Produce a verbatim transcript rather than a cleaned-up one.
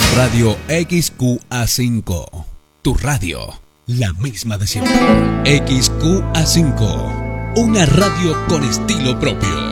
Radio X Q A cinco. Tu radio, la misma de siempre. X Q A cinco. Una radio con estilo propio.